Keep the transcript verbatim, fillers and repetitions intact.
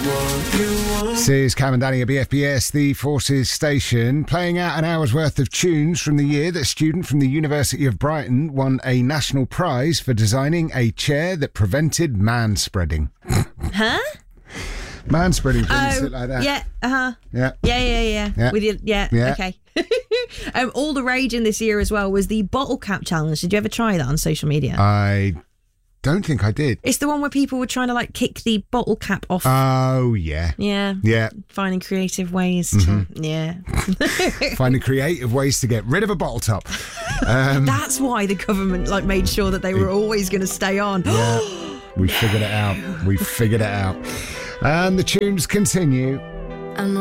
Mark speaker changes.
Speaker 1: This is Cam and Danny at B F B S, the Forces Station, playing out an hour's worth of tunes from the year that a student from the University of Brighton won a national prize for designing a chair that prevented man-spreading.
Speaker 2: Huh?
Speaker 1: Man-spreading,
Speaker 2: Oh,
Speaker 1: sit like that.
Speaker 2: yeah, uh-huh.
Speaker 1: Yeah.
Speaker 2: Yeah, yeah, yeah.
Speaker 1: Yeah.
Speaker 2: With your, yeah,
Speaker 1: Yeah.
Speaker 2: okay. um, all the rage in this year as well was the bottle cap challenge. Did you ever try that on social media?
Speaker 1: I don't think I did.
Speaker 2: It's the one where people were trying to like kick the bottle cap off.
Speaker 1: Oh, yeah.
Speaker 2: yeah.
Speaker 1: Yeah.
Speaker 2: Finding creative ways
Speaker 1: Mm-hmm.
Speaker 2: to, yeah.
Speaker 1: Finding creative ways to get rid of a bottle top. Um,
Speaker 2: That's why the government like made sure that they were always going to stay on.
Speaker 1: yeah. We figured it out. We figured it out. And the tunes continue.